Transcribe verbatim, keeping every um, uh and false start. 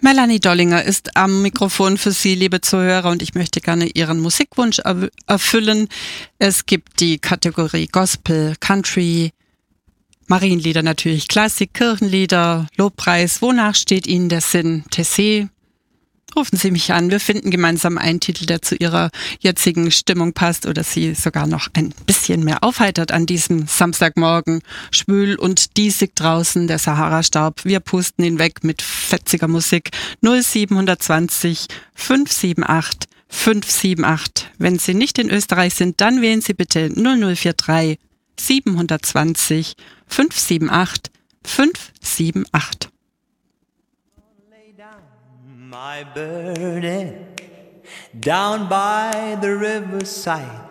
Melanie Dollinger ist am Mikrofon für Sie, liebe Zuhörer, und ich möchte gerne Ihren Musikwunsch er- erfüllen. Es gibt die Kategorie Gospel, Country, Marienlieder natürlich, Klassik, Kirchenlieder, Lobpreis. Wonach steht Ihnen der Sinn? Tessé? Rufen Sie mich an. Wir finden gemeinsam einen Titel, der zu Ihrer jetzigen Stimmung passt oder Sie sogar noch ein bisschen mehr aufheitert an diesem Samstagmorgen. Schwül und diesig draußen, der Sahara-Staub. Wir pusten ihn weg mit fetziger Musik. null sieben zwanzig fünf sieben acht fünf sieben acht. Wenn Sie nicht in Österreich sind, dann wählen Sie bitte null null vier drei sieben zwanzig fünf sieben acht fünf sieben acht. My burden down by the riverside,